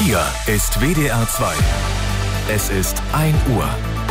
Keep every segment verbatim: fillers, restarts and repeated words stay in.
Hier ist W D R zwei. Es ist ein Uhr.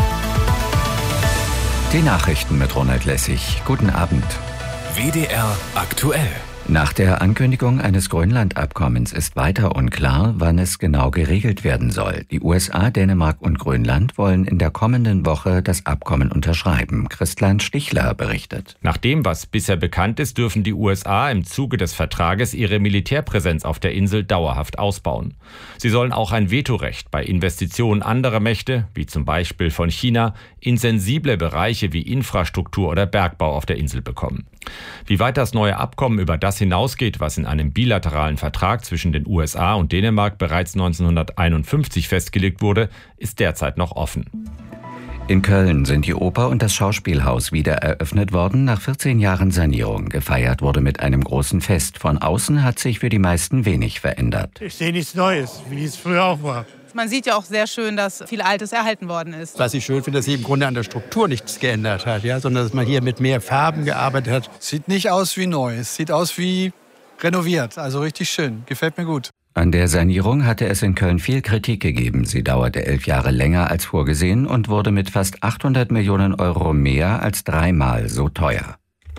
Die Nachrichten mit Ronald Lessig. Guten Abend. W D R aktuell. Nach der Ankündigung eines Grönland-Abkommens ist weiter unklar, wann es genau geregelt werden soll. Die U S A, Dänemark und Grönland wollen in der kommenden Woche das Abkommen unterschreiben. Christian Stichler berichtet. Nach dem, was bisher bekannt ist, dürfen die U S A im Zuge des Vertrages ihre Militärpräsenz auf der Insel dauerhaft ausbauen. Sie sollen auch ein Vetorecht bei Investitionen anderer Mächte, wie zum Beispiel von China, in sensible Bereiche wie Infrastruktur oder Bergbau auf der Insel bekommen. Wie weit das neue Abkommen über das hinausgeht, was in einem bilateralen Vertrag zwischen den U S A und Dänemark bereits neunzehnhunderteinundfünfzig festgelegt wurde, ist derzeit noch offen. In Köln sind die Oper und das Schauspielhaus wieder eröffnet worden nach vierzehn Jahren Sanierung. Gefeiert wurde mit einem großen Fest. Von außen hat sich für die meisten wenig verändert. Ich sehe nichts Neues, wie es früher auch war. Man sieht ja auch sehr schön, dass viel Altes erhalten worden ist. Was ich schön finde, dass sich im Grunde an der Struktur nichts geändert hat, ja, sondern dass man hier mit mehr Farben gearbeitet hat. Sieht nicht aus wie neu, es sieht aus wie renoviert, also richtig schön, gefällt mir gut. An der Sanierung hatte es in Köln viel Kritik gegeben. Sie dauerte elf Jahre länger als vorgesehen und wurde mit fast achthundert Millionen Euro mehr als dreimal so teuer.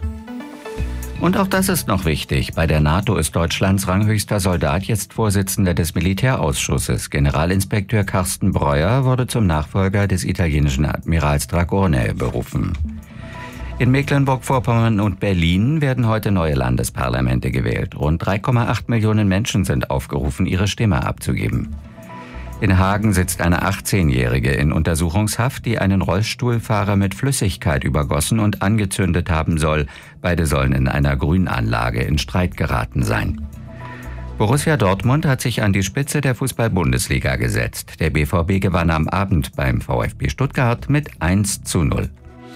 Und auch das ist noch wichtig. Bei der NATO ist Deutschlands ranghöchster Soldat jetzt Vorsitzender des Militärausschusses. Generalinspekteur Carsten Breuer wurde zum Nachfolger des italienischen Admirals Dragone berufen. In Mecklenburg-Vorpommern und Berlin werden heute neue Landesparlamente gewählt. Rund drei Komma acht Millionen Menschen sind aufgerufen, ihre Stimme abzugeben. In Hagen sitzt eine achtzehnjährige in Untersuchungshaft, die einen Rollstuhlfahrer mit Flüssigkeit übergossen und angezündet haben soll. Beide sollen in einer Grünanlage in Streit geraten sein. Borussia Dortmund hat sich an die Spitze der Fußball-Bundesliga gesetzt. Der B V B gewann am Abend beim VfB Stuttgart mit eins zu null.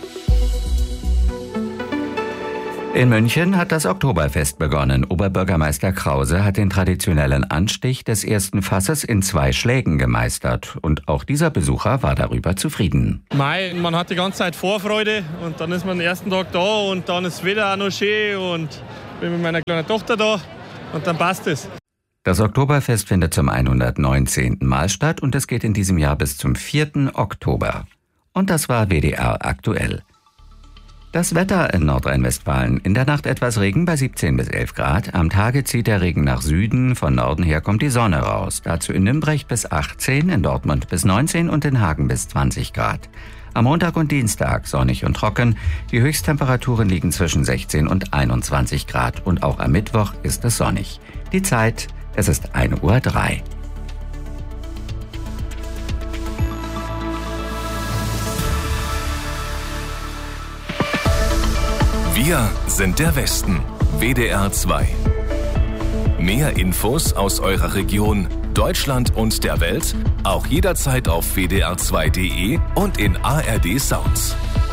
In München hat das Oktoberfest begonnen. Oberbürgermeister Krause hat den traditionellen Anstich des ersten Fasses in zwei Schlägen gemeistert. Und auch dieser Besucher war darüber zufrieden. Mei, man hat die ganze Zeit Vorfreude und dann ist man den ersten Tag da und dann ist das Wetter auch noch schön und bin mit meiner kleinen Tochter da und dann passt es. Das Oktoberfest findet zum hundertneunzehnten Mal statt und es geht in diesem Jahr bis zum vierten Oktober. Und das war W D R aktuell. Das Wetter in Nordrhein-Westfalen. In der Nacht etwas Regen bei siebzehn bis elf Grad. Am Tage zieht der Regen nach Süden. Von Norden her kommt die Sonne raus. Dazu in Nürnberg bis achtzehn, in Dortmund bis neunzehn und in Hagen bis zwanzig Grad. Am Montag und Dienstag sonnig und trocken. Die Höchsttemperaturen liegen zwischen sechzehn und einundzwanzig Grad. Und auch am Mittwoch ist es sonnig. Die Zeit, es ist ein Uhr drei. Wir sind der Westen. W D R zwei. Mehr Infos aus eurer Region, Deutschland und der Welt auch jederzeit auf w d r zwei punkt d e und in A R D Sounds.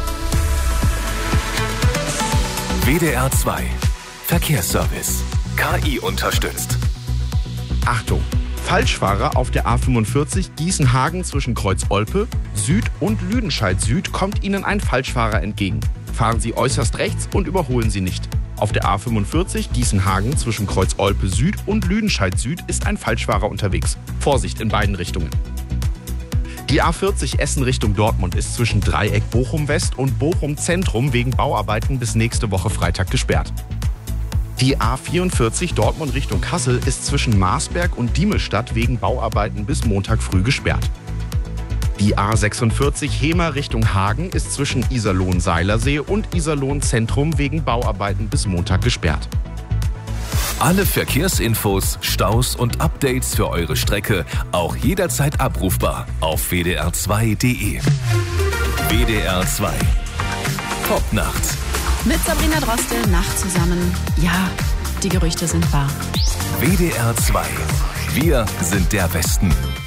W D R zwei. Verkehrsservice. K I unterstützt. Achtung! Falschfahrer auf der A fünfundvierzig Gießen-Hagen zwischen Kreuz-Olpe Süd und Lüdenscheid Süd kommt Ihnen ein Falschfahrer entgegen. Fahren Sie äußerst rechts und überholen Sie nicht. Auf der A fünfundvierzig Gießen-Hagen zwischen Kreuz-Olpe Süd und Lüdenscheid Süd ist ein Falschfahrer unterwegs. Vorsicht in beiden Richtungen. Die A vierzig Essen Richtung Dortmund ist zwischen Dreieck Bochum West und Bochum Zentrum wegen Bauarbeiten bis nächste Woche Freitag gesperrt. Die A vierundvierzig Dortmund Richtung Kassel ist zwischen Marsberg und Diemelstadt wegen Bauarbeiten bis Montag früh gesperrt. Die A sechsundvierzig Hemer Richtung Hagen ist zwischen Iserlohn-Seilersee und Iserlohn-Zentrum wegen Bauarbeiten bis Montag gesperrt. Alle Verkehrsinfos, Staus und Updates für eure Strecke auch jederzeit abrufbar auf w d r zwei punkt d e. W D R zwei. Top Nacht. Mit Sabrina Drostel, Nacht zusammen. Ja, die Gerüchte sind wahr. W D R zwei. Wir sind der Westen.